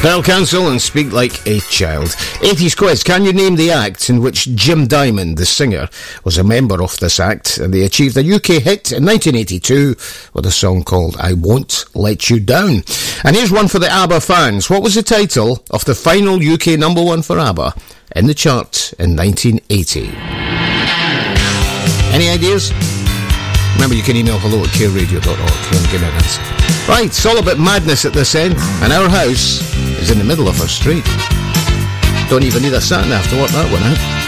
Bell Council and Speak Like a Child. 80s quiz. Can you name the act in which Jim Diamond, the singer, was a member of this act? And they achieved a UK hit in 1982 with a song called I Won't Let You Down. And here's one for the ABBA fans. What was the title of the final UK number one for ABBA in the chart in 1980? Any ideas? Remember, you can email hello@careradio.org and give me an answer. Right, it's all about madness at this end, and our house is in the middle of our street. Don't even need a sat-nav to work that one out.